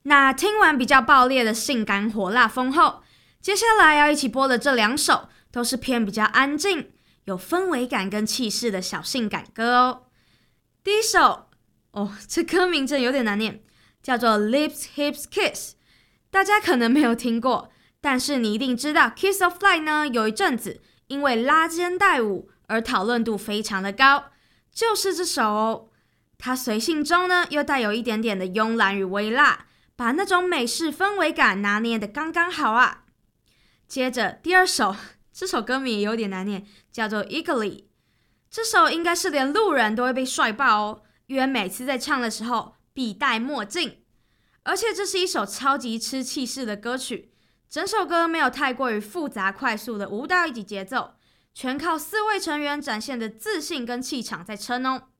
那听完比较爆裂的性感火辣风后，接下来要一起播的这2首都是偏比较安静、有氛围感跟气势的小性感歌哦。第一首，这歌名真有点难念，叫做 Lips Hips Kiss， 大家可能没有听过，但是你一定知道 Kiss of Light 呢，有一阵子因为拉肩带舞而讨论度非常的高，就是这首哦。它随性中呢，又带有一点点的慵懒与微辣，把那种美式氛围感拿捏得刚刚好啊。接着第2首，这首歌名也有点难念，叫做 Eagerly。 这首应该是连路人都会被帅爆哦，因为每次在唱的时候必戴墨镜。而且这是一首超级吃气势的歌曲，整首歌没有太过于复杂快速的舞蹈以及节奏，全靠4位成员展现的自信跟气场在撑哦。